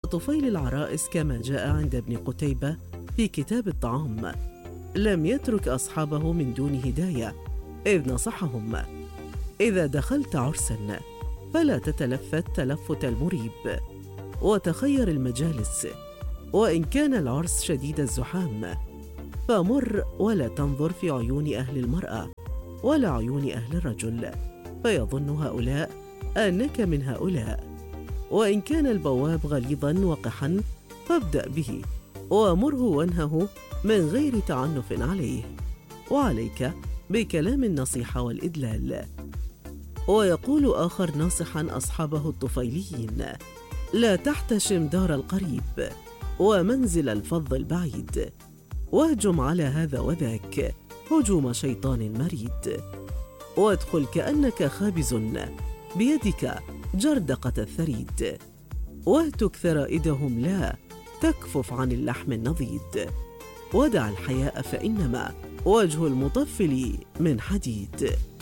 طفيل العرائس كما جاء عند ابن قتيبة في كتاب الطعام لم يترك أصحابه من دون هداية، إذ نصحهم: إذا دخلت عرسا فلا تتلفت تلفت المريب، وتخير المجالس، وإن كان العرس شديد الزحام فمر ولا تنظر في عيون أهل المرأة ولا عيون أهل الرجل، فيظن هؤلاء أنك من هؤلاء. وإن كان البواب غليظا وقحا فابدأ به، ومره وانهه من غير تعنف عليه، وعليك بكلام النصيحة والإدلال. ويقول آخر ناصحا أصحابه الطفيليين: لا تحتشم دار القريب ومنزل الفظ البعيد، واهجم على هذا وذاك هجوم شيطان مريد، وادخل كأنك خابز بيدك جردقة الثريد، واهتك ثرائدهم لا تكفف عن اللحم النضيد، ودع الحياء فإنما وجه المطفل من حديد.